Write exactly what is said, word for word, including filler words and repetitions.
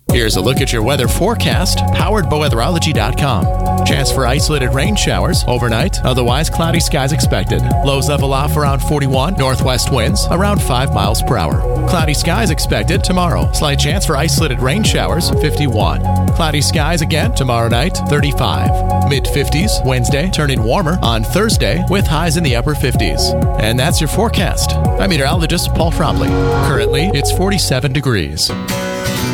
Here's a look at your weather forecast, powered by weatherology dot com. Chance for isolated rain showers overnight, otherwise cloudy skies expected. Lows level off around forty-one, northwest winds around five miles per hour. Cloudy skies expected tomorrow. Slight chance for isolated rain showers, fifty-one. Cloudy skies again tomorrow night, thirty-five. mid fifties Wednesday, turning warmer on Thursday with highs in the upper fifties. And that's your forecast. I'm meteorologist Paul Fromley. Currently, it's forty-seven degrees.